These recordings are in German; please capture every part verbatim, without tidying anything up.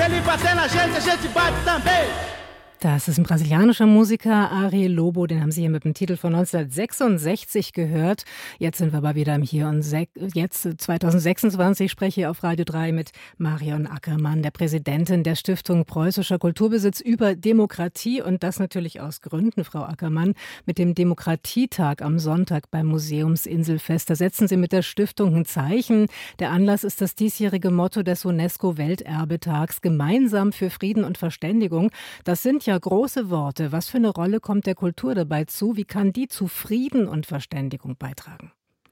ele bater na gente, a gente bate também. Das ist ein brasilianischer Musiker, Ari Lobo, den haben Sie hier mit dem Titel von neunzehnhundertsechsundsechzig gehört. Jetzt sind wir aber wieder im Hier und Se- jetzt zweitausendsechsundzwanzig. Ich spreche hier auf Radio drei mit Marion Ackermann, der Präsidentin der Stiftung Preußischer Kulturbesitz über Demokratie, und das natürlich aus Gründen, Frau Ackermann. Mit dem Demokratietag am Sonntag beim Museumsinselfest, da setzen Sie mit der Stiftung ein Zeichen. Der Anlass ist das diesjährige Motto des UNESCO-Welterbetags: Gemeinsam für Frieden und Verständigung. Das sind ja große Worte. Was für eine Rolle kommt der Kultur dabei zu? Wie kann die zu Frieden und Verständigung beitragen?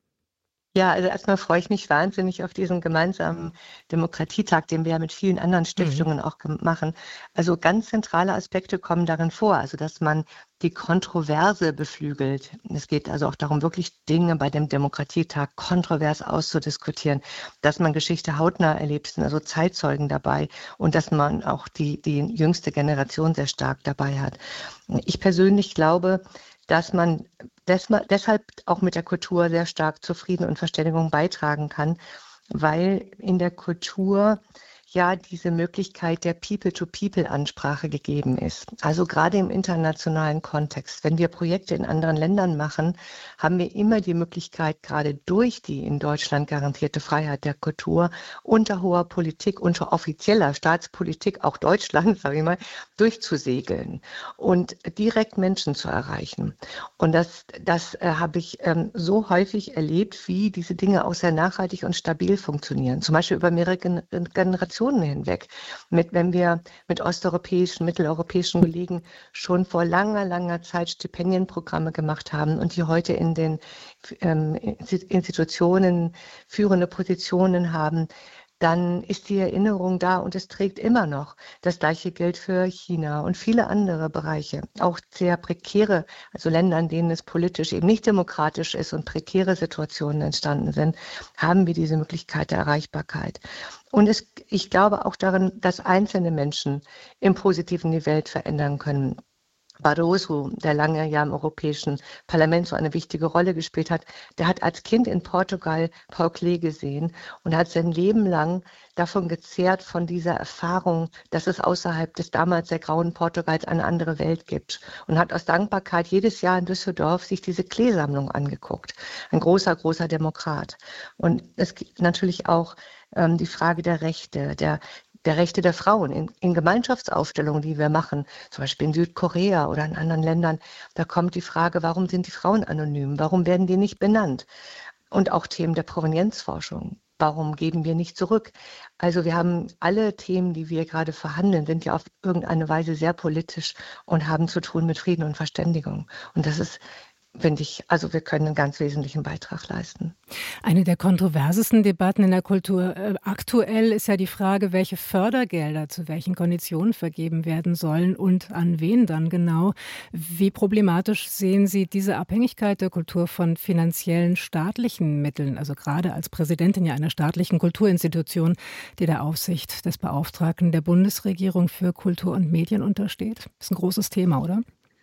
Ja, also erstmal freue ich mich wahnsinnig auf diesen gemeinsamen Demokratietag, den wir ja mit vielen anderen Stiftungen mhm. auch machen. Also ganz zentrale Aspekte kommen darin vor, also dass man die Kontroverse beflügelt. Es geht also auch darum, wirklich Dinge bei dem Demokratietag kontrovers auszudiskutieren, dass man Geschichte hautnah erlebt, sind also Zeitzeugen dabei, und dass man auch die, die jüngste Generation sehr stark dabei hat. Ich persönlich glaube, dass man des, deshalb auch mit der Kultur sehr stark zu Frieden und Verständigung beitragen kann, weil in der Kultur ja diese Möglichkeit der People-to-People-Ansprache gegeben ist. Also gerade im internationalen Kontext. Wenn wir Projekte in anderen Ländern machen, haben wir immer die Möglichkeit, gerade durch die in Deutschland garantierte Freiheit der Kultur unter hoher Politik, unter offizieller Staatspolitik, auch Deutschland, sage ich mal, durchzusegeln und direkt Menschen zu erreichen. Und das, das äh, habe ich ähm, so häufig erlebt, wie diese Dinge auch sehr nachhaltig und stabil funktionieren. Zum Beispiel über mehrere Gen- Generationen hinweg. Mit, wenn wir mit osteuropäischen, mitteleuropäischen Kollegen schon vor langer, langer Zeit Stipendienprogramme gemacht haben und die heute in den ähm, Institutionen führende Positionen haben, dann ist die Erinnerung da und es trägt immer noch. Das Gleiche gilt für China und viele andere Bereiche, auch sehr prekäre, also Länder, in denen es politisch eben nicht demokratisch ist und prekäre Situationen entstanden sind, haben wir diese Möglichkeit der Erreichbarkeit. Und es, ich glaube auch daran, dass einzelne Menschen im Positiven die Welt verändern können. Barroso, der lange ja im Europäischen Parlament so eine wichtige Rolle gespielt hat, der hat als Kind in Portugal Paul Klee gesehen und hat sein Leben lang davon gezehrt, von dieser Erfahrung, dass es außerhalb des damals sehr grauen Portugals eine andere Welt gibt, und hat aus Dankbarkeit jedes Jahr in Düsseldorf sich diese Klee-Sammlung angeguckt. Ein großer, großer Demokrat. Und es gibt natürlich auch ähm, die Frage der Rechte, der der Rechte der Frauen in, in Gemeinschaftsaufstellungen, die wir machen, zum Beispiel in Südkorea oder in anderen Ländern, da kommt die Frage, warum sind die Frauen anonym? Warum werden die nicht benannt? Und auch Themen der Provenienzforschung. Warum geben wir nicht zurück? Also wir haben alle Themen, die wir gerade verhandeln, sind ja auf irgendeine Weise sehr politisch und haben zu tun mit Frieden und Verständigung. Und das ist, finde ich, also wir können einen ganz wesentlichen Beitrag leisten. Eine der kontroversesten Debatten in der Kultur äh, aktuell ist ja die Frage, welche Fördergelder zu welchen Konditionen vergeben werden sollen und an wen dann genau. Wie problematisch sehen Sie diese Abhängigkeit der Kultur von finanziellen staatlichen Mitteln, also gerade als Präsidentin ja einer staatlichen Kulturinstitution, die der Aufsicht des Beauftragten der Bundesregierung für Kultur und Medien untersteht? Das ist ein großes Thema, oder?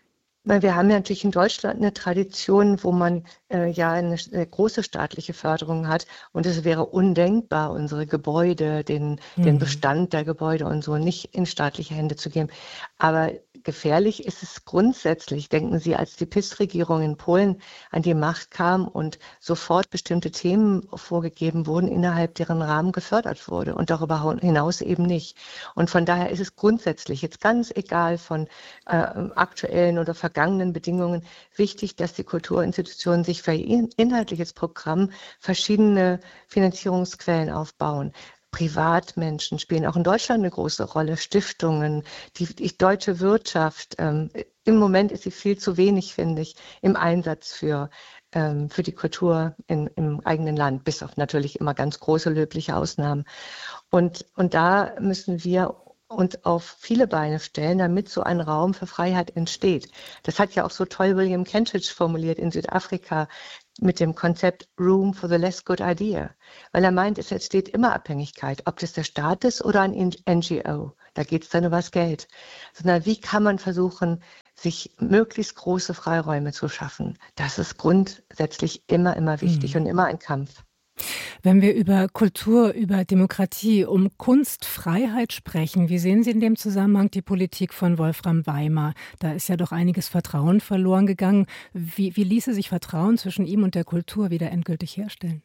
Wir haben ja natürlich in Deutschland eine Tradition, wo man äh, ja eine, eine große staatliche Förderung hat, und es wäre undenkbar, unsere Gebäude, den, mhm. den Bestand der Gebäude und so nicht in staatliche Hände zu geben. Aber gefährlich ist es grundsätzlich. Denken Sie, als die P I S-Regierung in Polen an die Macht kam und sofort bestimmte Themen vorgegeben wurden, innerhalb deren Rahmen gefördert wurde und darüber hinaus eben nicht. Und von daher ist es grundsätzlich jetzt ganz egal von äh, aktuellen oder vergangenen Bedingungen wichtig, dass die Kulturinstitutionen sich für ihr inhaltliches Programm verschiedene Finanzierungsquellen aufbauen. Privatmenschen spielen auch in Deutschland eine große Rolle, Stiftungen, die, die deutsche Wirtschaft. Ähm, im Moment ist sie viel zu wenig, finde ich, im Einsatz für, ähm, für die Kultur in, im eigenen Land, bis auf natürlich immer ganz große löbliche Ausnahmen. Und, und da müssen wir uns auf viele Beine stellen, damit so ein Raum für Freiheit entsteht. Das hat ja auch so toll William Kentridge formuliert in Südafrika mit dem Konzept Room for the Less Good Idea, weil er meint, es entsteht immer Abhängigkeit, ob das der Staat ist oder ein N G O. Da geht es dann über das Geld. Sondern wie kann man versuchen, sich möglichst große Freiräume zu schaffen? Das ist grundsätzlich immer, immer wichtig mhm. und immer ein Kampf. Wenn wir über Kultur, über Demokratie, um Kunstfreiheit sprechen, wie sehen Sie in dem Zusammenhang die Politik von Wolfram Weimar? Da ist ja doch einiges Vertrauen verloren gegangen. Wie, wie ließe sich Vertrauen zwischen ihm und der Kultur wieder endgültig herstellen?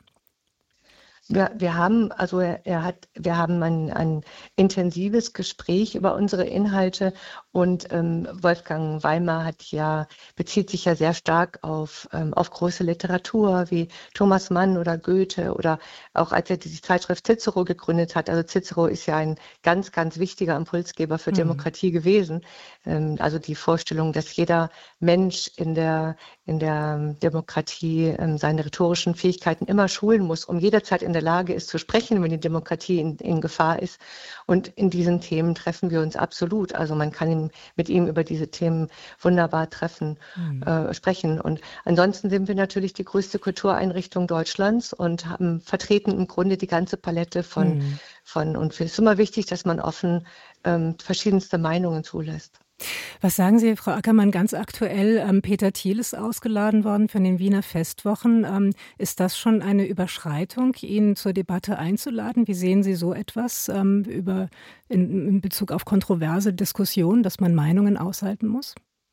Wir, wir haben, also er, er hat, wir haben ein, ein intensives Gespräch über unsere Inhalte und ähm, Wolfgang Weimar hat ja, bezieht sich ja sehr stark auf, ähm, auf große Literatur wie Thomas Mann oder Goethe oder auch als er die Zeitschrift Cicero gegründet hat. Also Cicero ist ja ein ganz, ganz wichtiger Impulsgeber für mhm. Demokratie gewesen. Ähm, also die Vorstellung, dass jeder Mensch in der, in der Demokratie ähm, seine rhetorischen Fähigkeiten immer schulen muss, um jederzeit in der Lage ist zu sprechen, wenn die Demokratie in, in Gefahr ist. Und in diesen Themen treffen wir uns absolut. Also man kann ihm, mit ihm über diese Themen wunderbar treffen, mhm. äh, sprechen. Und ansonsten sind wir natürlich die größte Kultureinrichtung Deutschlands und haben vertreten im Grunde die ganze Palette von, mhm. von und es ist immer wichtig, dass man offen ähm, verschiedenste Meinungen zulässt. Was sagen Sie, Frau Ackermann, ganz aktuell, ähm, Peter Thiel ist ausgeladen worden von den Wiener Festwochen. Ähm, ist das schon eine Überschreitung, ihn zur Debatte einzuladen? Wie sehen Sie so etwas ähm, über, in, in Bezug auf kontroverse Diskussionen, dass man Meinungen aushalten muss?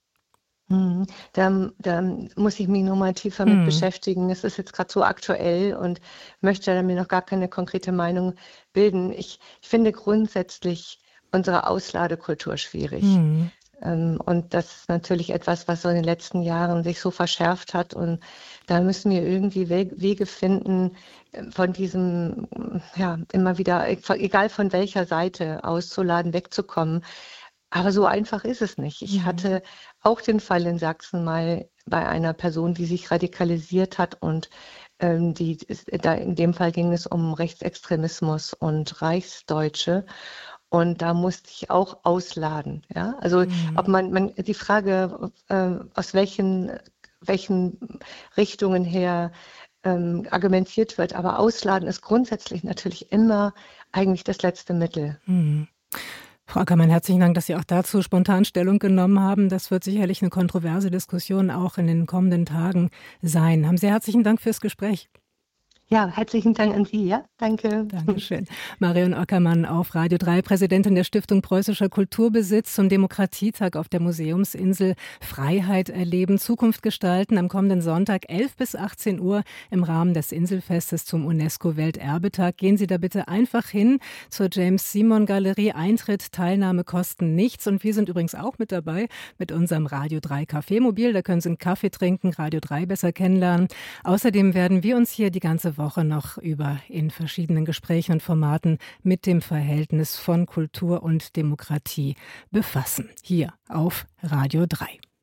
Hm, da, da muss ich mich nochmal tiefer mit hm. beschäftigen. Es ist jetzt gerade so aktuell und möchte mir noch gar keine konkrete Meinung bilden. Ich, ich finde grundsätzlich unsere Ausladekultur schwierig. Mhm. Ähm, und das ist natürlich etwas, was so in den letzten Jahren sich so verschärft hat. Und da müssen wir irgendwie Wege finden, von diesem, ja, immer wieder, egal von welcher Seite auszuladen, wegzukommen. Aber so einfach ist es nicht. Ich mhm. hatte auch den Fall in Sachsen mal bei einer Person, die sich radikalisiert hat und ähm, die, da in dem Fall ging es um Rechtsextremismus und Reichsdeutsche. Und da musste ich auch ausladen. Ja? Also mhm. ob man, man die Frage, äh, aus welchen, welchen Richtungen her ähm, argumentiert wird, aber ausladen ist grundsätzlich natürlich immer eigentlich das letzte Mittel. Mhm. Frau Ackermann, herzlichen Dank, dass Sie auch dazu spontan Stellung genommen haben. Das wird sicherlich eine kontroverse Diskussion auch in den kommenden Tagen sein. Haben Sie herzlichen Dank fürs Gespräch. Ja, herzlichen Dank an Sie, ja, danke. Dankeschön. Marion Ackermann auf Radio drei, Präsidentin der Stiftung Preußischer Kulturbesitz zum Demokratietag auf der Museumsinsel. Freiheit erleben, Zukunft gestalten am kommenden Sonntag elf bis achtzehn Uhr im Rahmen des Inselfestes zum UNESCO-Welterbetag. Gehen Sie da bitte einfach hin zur James-Simon-Galerie. Eintritt, Teilnahme kosten nichts und wir sind übrigens auch mit dabei mit unserem Radio drei Kaffeemobil. Da können Sie einen Kaffee trinken, Radio drei besser kennenlernen. Außerdem werden wir uns hier die ganze Woche noch über in verschiedenen Gesprächen und Formaten mit dem Verhältnis von Kultur und Demokratie befassen. Hier auf Radio drei.